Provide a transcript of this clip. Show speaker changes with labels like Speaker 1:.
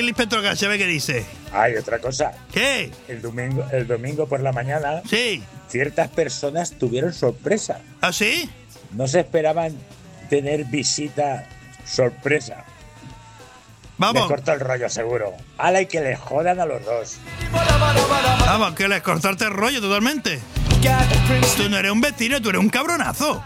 Speaker 1: el inspector Gadget, a ver qué dice.
Speaker 2: Hay otra cosa.
Speaker 1: ¿Qué?
Speaker 2: El domingo por la mañana,
Speaker 1: Sí.
Speaker 2: ciertas personas tuvieron sorpresa.
Speaker 1: ¿Ah, sí?
Speaker 2: No se esperaban tener visita sorpresa. Les
Speaker 1: Vamos.
Speaker 2: cortó el rollo, seguro. ¡Hala, y que les jodan a los dos!
Speaker 1: Vamos, que les cortarte el rollo totalmente. Tú no eres un vecino, tú eres un cabronazo.